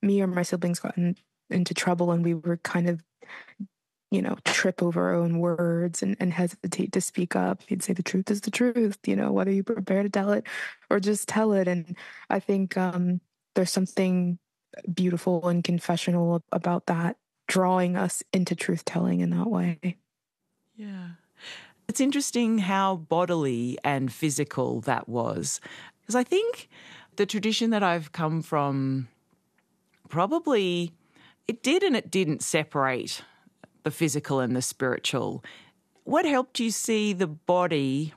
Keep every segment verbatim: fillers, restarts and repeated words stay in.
me or my siblings got in, into trouble and we were kind of, you know, trip over our own words and, and hesitate to speak up, he'd say the truth is the truth, you know, whether you prepare to tell it or just tell it. And I think um, there's something beautiful and confessional about that, drawing us into truth telling in that way. Yeah. It's interesting how bodily and physical that was. Because I think the tradition that I've come from probably, it did and it didn't separate the physical and the spiritual. What helped you see the body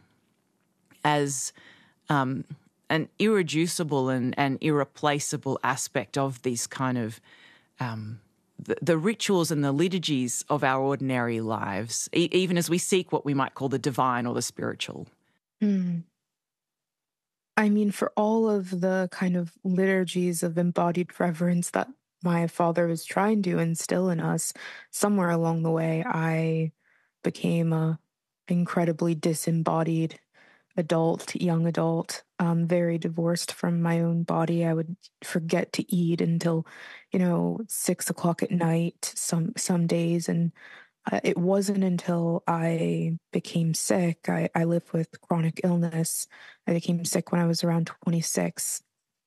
as um, an irreducible and, and irreplaceable aspect of these kind of um, the, the rituals and the liturgies of our ordinary lives, e- even as we seek what we might call the divine or the spiritual? Mm. I mean, for all of the kind of liturgies of embodied reverence that my father was trying to instill in us, somewhere along the way, I became a incredibly disembodied adult, young adult, um, very divorced from my own body. I would forget to eat until, you know, six o'clock at night some some days, and uh, it wasn't until I became sick. I, I live with chronic illness. I became sick when I was around twenty-six,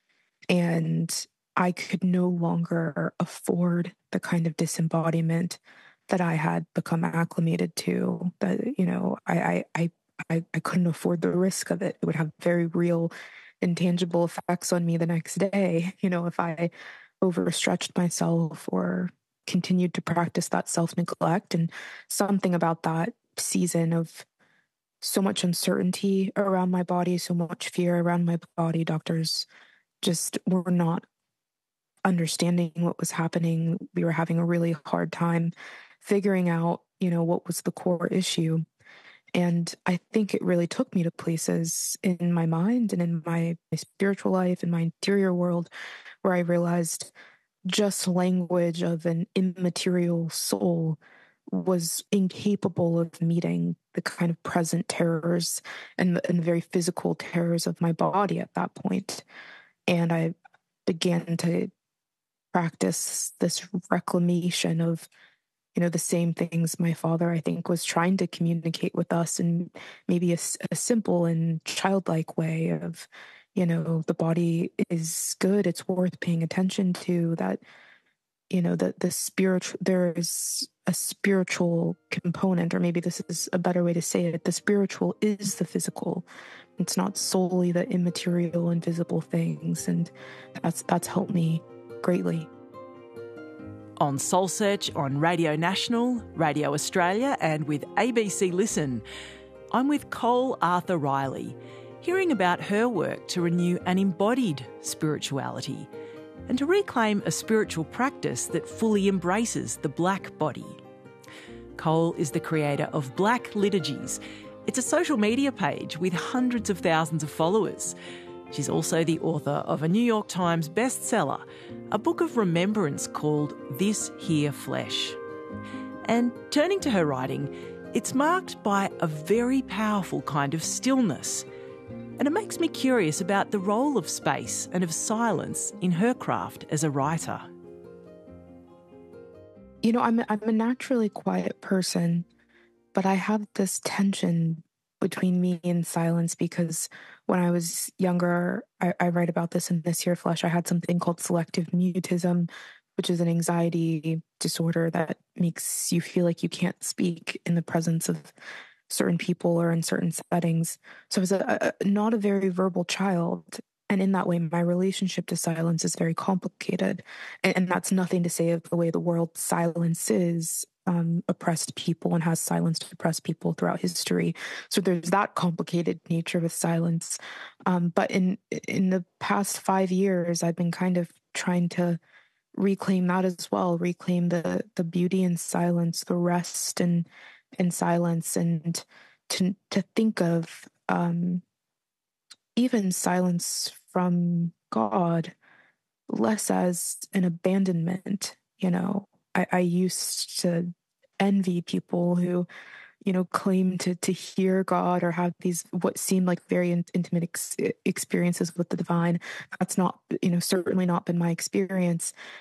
and I could no longer afford the kind of disembodiment that I had become acclimated to. That, you know, I, I, I, I, I couldn't afford the risk of it. It would have very real, intangible effects on me the next day. You know, if I overstretched myself or continued to practice that self-neglect. And something about that season of so much uncertainty around my body, so much fear around my body, doctors just were not understanding what was happening. We were having a really hard time figuring out, you know, what was the core issue. And I think it really took me to places in my mind and in my, my spiritual life, in my interior world, where I realized just language of an immaterial soul was incapable of meeting the kind of present terrors and, and the very physical terrors of my body at that point. And I began to practice this reclamation of, you know, the same things my father, I think, was trying to communicate with us in maybe a, a simple and childlike way of, you know, the body is good, it's worth paying attention to, that, you know, that the spiritual, there is a spiritual component, or maybe this is a better way to say it. The spiritual is the physical. It's not solely the immaterial, invisible things. And that's, that's helped me greatly. On Soul Search on Radio National, Radio Australia and with A B C Listen, I'm with Cole Arthur Riley, hearing about her work to renew an embodied spirituality and to reclaim a spiritual practice that fully embraces the black body. Cole is the creator of Black Liturgies. It's a social media page with hundreds of thousands of followers. She's also the author of a New York Times bestseller, a book of remembrance called This Here Flesh. And turning to her writing, it's marked by a very powerful kind of stillness. And it makes me curious about the role of space and of silence in her craft as a writer. You know, I'm a, I'm a naturally quiet person, but I have this tension between me and silence because when I was younger, I, I write about this in This Here Flesh, I had something called selective mutism, which is an anxiety disorder that makes you feel like you can't speak in the presence of certain people or in certain settings. So I was a, a, not a very verbal child. And in that way, my relationship to silence is very complicated. And, and that's nothing to say of the way the world silences um, oppressed people and has silenced oppressed people throughout history. So there's that complicated nature with silence. Um, but in in the past five years, I've been kind of trying to reclaim that as well, reclaim the the beauty in silence, the rest in in silence, and to to think of um, even silence from God less as an abandonment. You know, I, I used to envy people who, you know, claim to to hear God or have these what seem like very in, intimate ex- experiences with the divine. That's not, you know, certainly not been my experience.